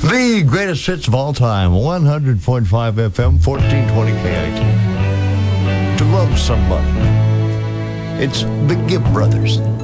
The greatest hits of all time, 100.5 FM, 1420 KIT. To love somebody. It's the Gibb Brothers.